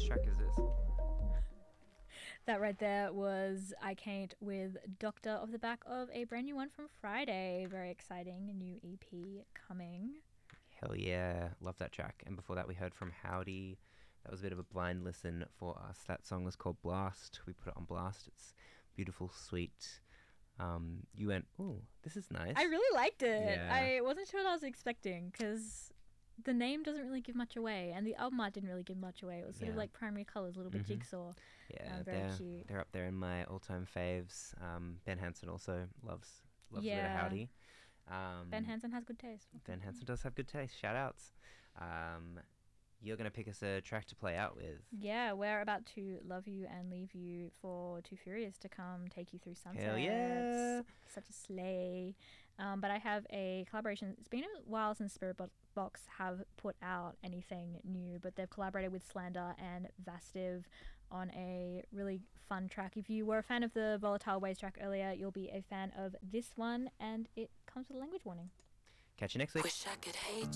nice track is this? That right there was I Can't with Doctor off the back of a brand new one from Friday. Very exciting, a new EP coming. Hell yeah, love that track. And before that we heard from Howdy. That was a bit of a blind listen for us. That song was called Blast. We put it on Blast. It's beautiful, sweet. You went, ooh, this is nice. I really liked it. Yeah. I wasn't sure what I was expecting because the name doesn't really give much away, and the album art didn't really give much away. It was sort of Yeah. like Primary Colours, a little bit jigsaw. Yeah, very cute. they're up there in my all-time faves. Ben Hansen also loves a bit of Yeah. Howdy. Ben Hansen has good taste. Ben Hansen does have good taste. Shout outs. You're going to pick us a track to play out with. Yeah, we're about to love you and leave you for Too Furious to come take you through sunsets. Hell yeah. Such a sleigh. But I have a collaboration. It's been a while since Spirit Box have put out anything new, but they've collaborated with Slander and Vastiv on a really fun track. If you were a fan of the Volatile Ways track earlier, you'll be a fan of this one, and it comes with a language warning. Catch you next week. Wish I could hate